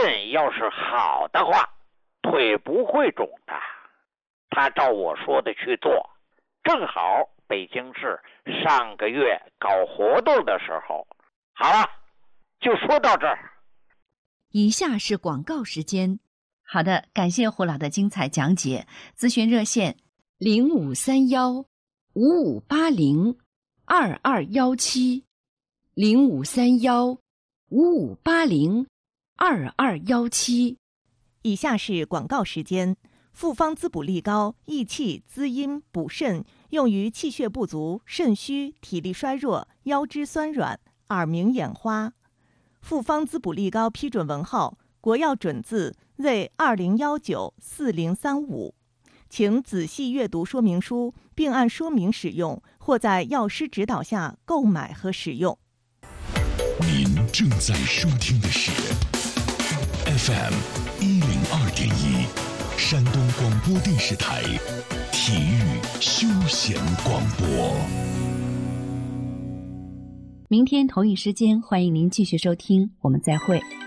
肾要是好的话，腿不会肿的。他照我说的去做，正好北京市上个月搞活动的时候。好了，就说到这儿。 以下是广告时间。好的，感谢胡老的精彩讲解。咨询热线0531-5580，0531-5580-2217。 以下是广告时间。复方滋补力高，益气滋阴补肾，用于气血不足、肾虚、体力衰弱、腰肢酸软、耳鸣眼花。复方滋补力高批准文号：国药准字Z20194035，请仔细阅读说明书，并按说明使用，或在药师指导下购买和使用。 您正在收听的是 FM 102.1，山东广播电视台体育休闲广播。 明天同一时间，欢迎您继续收听，我们再会。